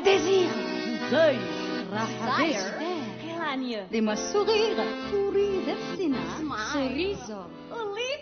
désir. زي راحة Desire. بيش Kelanya. Dis-moi sourire. Sourire, Sina. Smile. Sorriso. Oli.